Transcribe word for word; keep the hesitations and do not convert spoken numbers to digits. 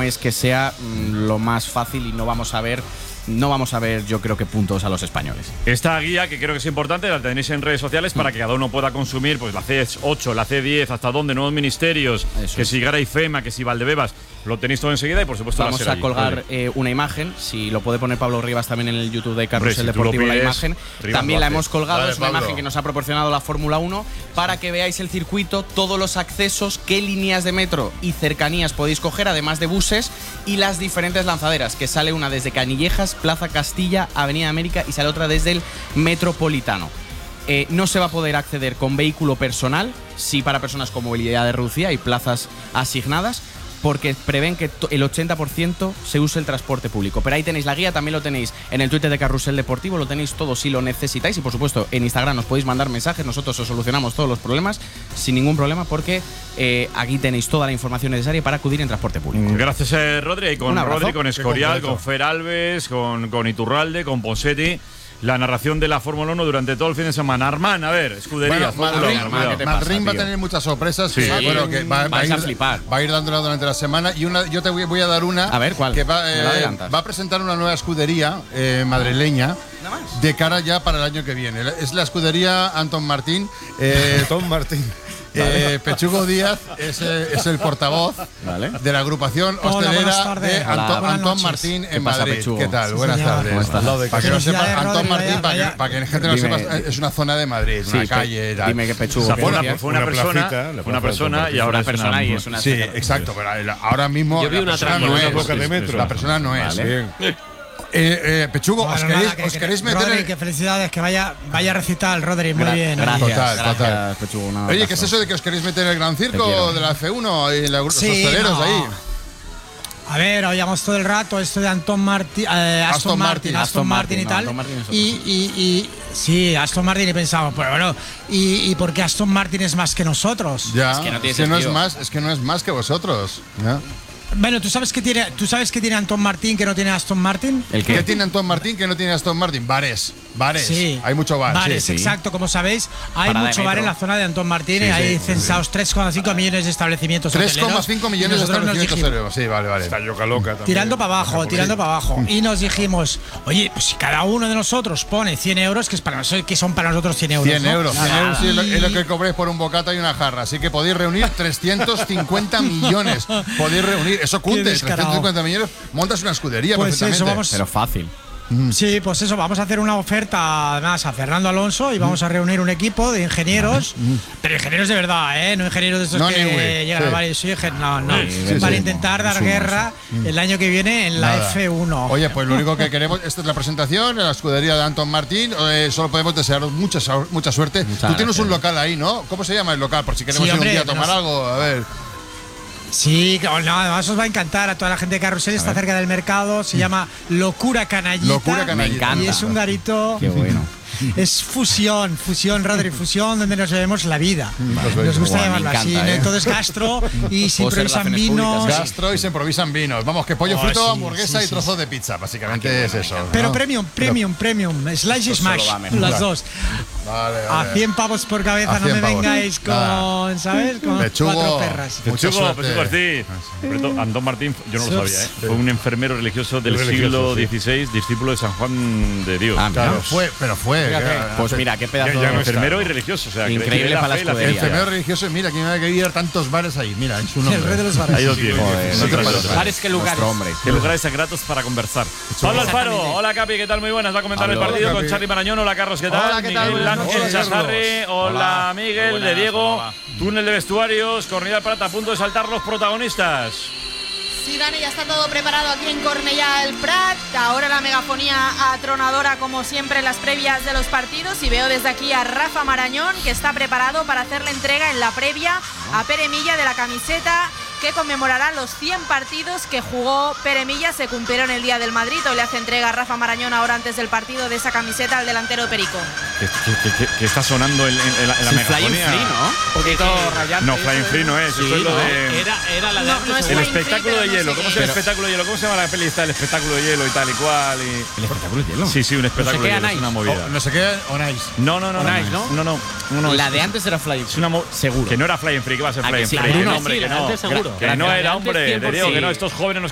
es que sea mmm, lo más fácil y no vamos a ver. No vamos a ver, yo creo que puntos a los españoles. Esta guía, que creo que es importante, la tenéis en redes sociales para que cada uno pueda consumir pues la C ocho, la C diez, hasta dónde, nuevos ministerios, Eso que es. si Gara y FEMA, que si Valdebebas, lo tenéis todo enseguida y por supuesto vamos a, a colgar eh, una imagen, si lo puede poner Pablo Rivas también en el YouTube de Carrusel Hombre, si Deportivo pides, la imagen. Rivas también la hemos colgado, vale, es una Pablo. imagen que nos ha proporcionado la Fórmula uno para que veáis el circuito, todos los accesos, qué líneas de metro y cercanías podéis coger, además de buses y las diferentes lanzaderas, que sale una desde Canillejas, Plaza Castilla, Avenida América y sale otra desde el Metropolitano. Eh, no se va a poder acceder con vehículo personal, sí para personas con movilidad reducida y plazas asignadas, porque prevén que el ochenta por ciento se use el transporte público. Pero ahí tenéis la guía, también lo tenéis en el Twitter de Carrusel Deportivo, lo tenéis todo si lo necesitáis y por supuesto en Instagram os podéis mandar mensajes, nosotros os solucionamos todos los problemas sin ningún problema porque eh, aquí tenéis toda la información necesaria para acudir en transporte público. Gracias eh, Rodri, y con Rodri, con Escorial, con Fer Alves, con, con Iturralde, con Ponseti. La narración de la Fórmula uno durante todo el fin de semana. Armán, a ver, escudería. Bueno, Madrid va a tener muchas sorpresas. Sí. Que, bueno, que va, va, a ir, a va a ir dándola durante la semana. Y una, yo te voy, voy a dar una. A ver, ¿cuál? Que va, eh, va a presentar una nueva escudería eh, madrileña de cara ya para el año que viene. Es la escudería Antón Martín. Eh, Antón Martín. Eh, Pechugo Díaz es, eh, es el portavoz vale. de la agrupación hostelera Hola, de Antón, Antón Martín en Madrid. Pechugo? ¿Qué tal? Sí, buenas señor. tardes. ¿Cómo estás? Para que lo sepas, Rodri, Antón Martín, vaya, para, vaya. que, para que la gente lo Dime, sepa, es una zona de Madrid, sí, una calle. Tal. Dime que Pechugo. O sea, fue una, ¿qué fue una una persona, placita, fue una persona y ahora una es persona una, y es una. Sí, exacto, pero ahora mismo Yo vi la una persona trampa, no una es. boca de metro. La persona no es. Vale. Bien. Eh, eh, Pechugo, Bueno, ¿os queréis, nada, que, os que, queréis meter Rodri, en… que felicidades, que vaya, vaya a recitar Rodri, muy Gra bien. Gracias, Total, gracias, total. Pechugo, un Oye, abrazo. ¿qué es eso de que os queréis meter en el gran Te circo quiero. de la F uno y la, los Sí, hosteleros no. ahí? A ver, oíamos todo el rato esto de Aston Martin, eh, Aston, Aston Martin, Martin, Aston Aston Martin y Martin, tal. no, Aston Martin es otro, y, y, y sí, Aston Martin y pensamos, pero bueno, y, y ¿por qué Aston Martin es más que nosotros? Ya, Es que no tiene es que no es sentido. más, es que no es más que vosotros. ¿Ya? Bueno, ¿tú sabes qué tiene, tú sabes qué tiene Antón Martín que no tiene Aston Martin? ¿El ¿Qué qué? tiene Antón Martín que no tiene Aston Martin? Bares. Bares. Sí. Hay mucho bar. Bares, sí. exacto. Como sabéis, hay Parada de mucho bar metro. en la zona de Antón Martín Sí, y hay sí, censados tres coma cinco millones de establecimientos tres coma hoteleros. cinco Y millones de nosotros nos establecimientos dijimos- hoteleros. Sí, vale, vale. Está Yoka Loca también. Tirando para abajo, Sí. tirando para abajo. Y nos dijimos, oye, pues si cada uno de nosotros pone cien euros, que, es para nosotros, que son para nosotros cien euros. cien ¿no? euros. cien Nada. euros sí, es, lo, Y- es lo que cobréis por un bocata y una jarra. Así que podéis reunir trescientos cincuenta millones. Podéis reunir. Eso cunte. descarado. trescientos cincuenta millones. Montas una escudería Pues perfectamente. eso, vamos- Pero fácil. Sí, pues eso, vamos a hacer una oferta además a Fernando Alonso y vamos a reunir un equipo de ingenieros, pero ingenieros de verdad, ¿eh? No ingenieros de estos No, que ni güey. llegan Sí. a varios, soy ingen- no, no, sí, para sí. intentar dar Sumo, guerra el año que viene en la Nada. F uno. Oye, pues lo único que queremos, esta es la presentación en la escudería de Antón Martín. Eh, solo podemos desearos mucha, sa- mucha suerte. Muchas Tú tienes gracias. un local ahí, ¿no? ¿Cómo se llama el local? Por si queremos Sí, ir hombre, un día a tomar nos- algo. A ver. Sí, no, además os va a encantar a toda la gente de Carrusel, está cerca del mercado, se llama Locura Canallita. Locura Canallita. Me encanta. Y es un garito. Qué bueno. Es fusión, fusión, Rodri, fusión donde nos bebemos la vida. Nos Nos gusta Buah, me llamarlo así, encanta, ¿no? ¿eh? Todo es gastro y se Puedo ser improvisan relaciones vinos. públicas, Gastro y se improvisan vinos. Vamos, que pollo Oh, frito, sí, hamburguesa sí, y sí, trozo de pizza. Básicamente es eso. Pero ¿no? premium, premium, premium. Slash y Esto solo smash. va mejor. Las dos. Vale, A vale. cien pavos por cabeza, A no me cien pavos. vengáis con, Nada. ¿sabes? Con Pechugo. cuatro perras. Mucha Pechugo, suerte. Pechugo, sí. Sobre todo, Antón Martín, yo no lo Sus. sabía, ¿eh? Fue un enfermero religioso del Religioso, siglo sí. dieciséis, discípulo de San Juan de Dios. Ah, mira. Claro, fue, pero fue. Fíjate. que- Pues mira, qué pedazo Ya- ya no de… enfermero y religioso, o sea, que Increíble le- le para la fe y fe escudería. El ya. enfermero religioso, mira, que me ha querido ir tantos bares ahí. Mira, es un nombre. El rey de los bares. Ahí lo tiene. Joder, No te sí, parece. sí. Bares que lugares. Nuestro hombre. Qué lugares secretos para conversar. Pablo Alfaro, hola Capi, ¿qué tal? Muy buenas. Va a comentar el Hola, partido Capi. con Charly Marañón. Hola Carlos, ¿qué tal? Hola, ¿qué tal? Miguel Buenas Ángel noches. Chazarri, hola, Hola. Miguel, Muy buenas, de Diego. hola. Túnel de vestuarios, Cornellà del Prat a punto de saltar los protagonistas. Sí, Dani, ya está todo preparado aquí en Cornellà del Prat. Ahora la megafonía atronadora, como siempre, en las previas de los partidos. Y veo desde aquí a Rafa Marañón, que está preparado para hacer la entrega en la previa a Pere Milla de la camiseta que conmemorará los cien partidos que jugó Pere Milla. Se cumplieron el día del Madrid. Hoy le hace entrega a Rafa Marañón ahora antes del partido de esa camiseta al delantero Perico. Que, que- que- que está sonando en, en- en la, en la Es el Flying megafonía. Free, ¿no? Un poquito rayante. No, Flying Free no es. Sí, esto es lo ¿no? de. Era, era la de No, antes, no es El seguro. Flying espectáculo Free, de pero no hielo. sé ¿Cómo qué. se llama el Pero- espectáculo de hielo? ¿Cómo se llama la peli esta? El espectáculo de hielo y tal y cual. Y… El espectáculo de hielo. Sí, sí, un espectáculo qué, de hielo. Es Anais. una movida. Oh, no sé qué, Onais. No, no, no. On no, Ice, ¿no? No, no. no, no, La es- de antes era Flying Es una mo- seguro. Que no era Flying Free, que va a ser ¿A que Flying sí? Free. Bruno, Que no, hombre, sí, que la no. antes seguro. Que no La de era, antes hombre. cien por Te digo que ciento. no. Estos jóvenes nos